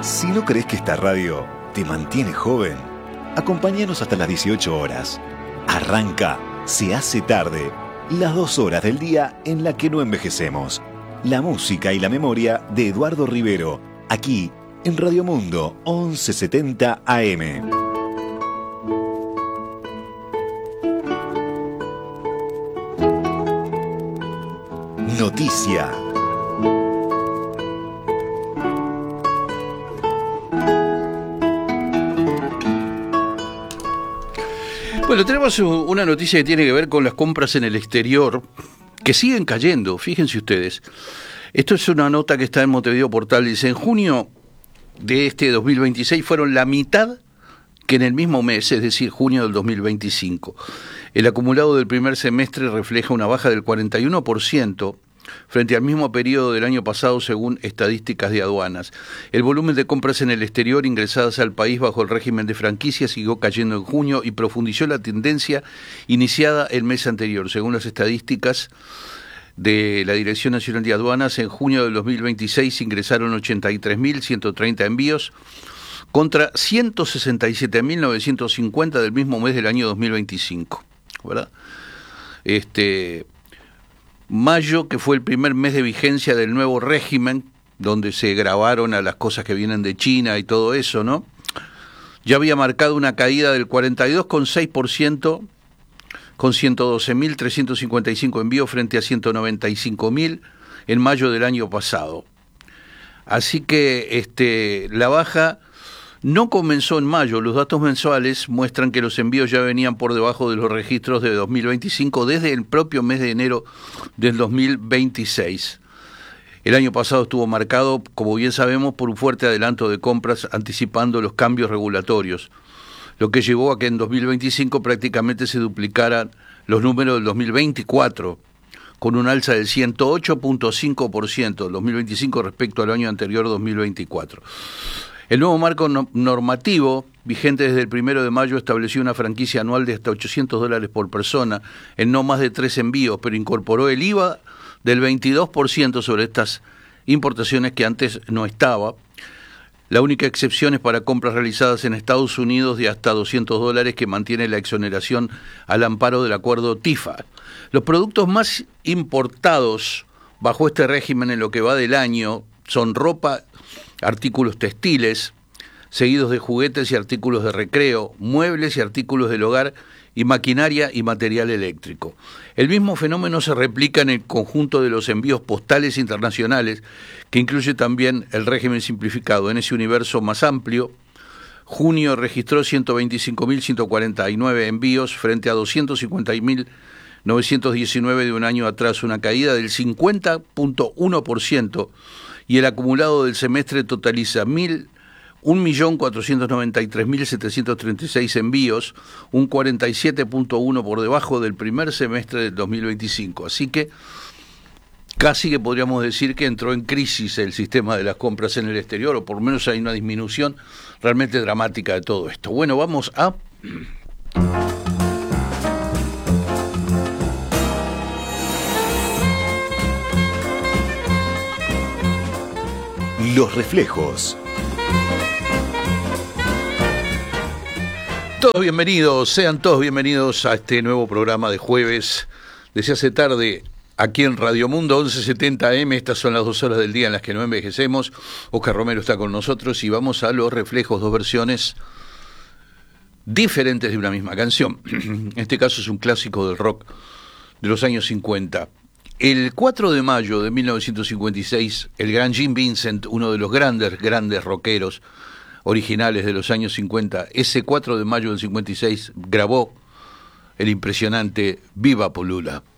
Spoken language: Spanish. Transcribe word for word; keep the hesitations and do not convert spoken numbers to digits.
Si no crees que esta radio te mantiene joven, acompáñanos hasta las dieciocho horas. Arranca, se hace tarde, las dos horas del día en la que no envejecemos. La música y la memoria de Eduardo Rivero, aquí en Radio Mundo once setenta A M. Noticia. Bueno, tenemos una noticia que tiene que ver con las compras en el exterior, que siguen cayendo, fíjense ustedes. Esto es una nota que está en Montevideo Portal, dice, en junio de este dos mil veintiséis fueron la mitad que en el mismo mes, es decir, junio del dos mil veinticinco. El acumulado del primer semestre refleja una baja del cuarenta y uno por ciento frente al mismo periodo del año pasado, según estadísticas de aduanas. El volumen de compras en el exterior ingresadas al país bajo el régimen de franquicia siguió cayendo en junio y profundizó la tendencia iniciada el mes anterior. Según las estadísticas de la Dirección Nacional de Aduanas, en junio del dos mil veintiséis ingresaron ochenta y tres mil ciento treinta envíos contra ciento sesenta y siete mil novecientos cincuenta del mismo mes del año dos mil veinticinco, ¿verdad? Este... Mayo, que fue el primer mes de vigencia del nuevo régimen, donde se grabaron a las cosas que vienen de China y todo eso, ¿no? Ya había marcado una caída del cuarenta y dos coma seis por ciento, con ciento doce mil trescientos cincuenta y cinco envíos frente a ciento noventa y cinco mil en mayo del año pasado. Así que este, la baja no comenzó en mayo. Los datos mensuales muestran que los envíos ya venían por debajo de los registros de dos mil veinticinco desde el propio mes de enero del dos mil veintiséis. El año pasado estuvo marcado, como bien sabemos, por un fuerte adelanto de compras anticipando los cambios regulatorios, lo que llevó a que en dos mil veinticinco prácticamente se duplicaran los números del dos mil veinticuatro, con un alza del ciento ocho coma cinco por ciento del dos mil veinticinco respecto al año anterior, dos mil veinticuatro. El nuevo marco no- normativo, vigente desde el primero de mayo, estableció una franquicia anual de hasta ochocientos dólares por persona en no más de tres envíos, pero incorporó el I V A del veintidós por ciento sobre estas importaciones que antes no estaba. La única excepción es para compras realizadas en Estados Unidos de hasta doscientos dólares, que mantiene la exoneración al amparo del acuerdo T I F A. Los productos más importados bajo este régimen en lo que va del año son ropa, artículos textiles, seguidos de juguetes y artículos de recreo, muebles y artículos del hogar, y maquinaria y material eléctrico. El mismo fenómeno se replica en el conjunto de los envíos postales internacionales, que incluye también el régimen simplificado. En ese universo más amplio, junio registró ciento veinticinco mil ciento cuarenta y nueve envíos frente a doscientos cincuenta mil novecientos diecinueve de un año atrás, una caída del cincuenta coma uno por ciento, y el acumulado del semestre totaliza un millón cuatrocientos noventa y tres mil setecientos treinta y seis envíos, un cuarenta y siete coma uno por debajo del primer semestre del dos mil veinticinco. Así que casi que podríamos decir que entró en crisis el sistema de las compras en el exterior, o por lo menos hay una disminución realmente dramática de todo esto. Bueno, vamos a... Los reflejos. Todos bienvenidos, sean todos bienvenidos a este nuevo programa de jueves de Se hace tarde aquí en Radio Mundo once setenta A M. Estas son las dos horas del día en las que no envejecemos. Oscar Romero está con nosotros y vamos a los reflejos, dos versiones diferentes de una misma canción. En este caso es un clásico del rock de los años cincuenta. El cuatro de mayo de mil novecientos cincuenta y seis, el gran Jim Vincent, uno de los grandes, grandes rockeros originales de los años cincuenta, ese cuatro de mayo del cincuenta y seis grabó el impresionante Viva Polula.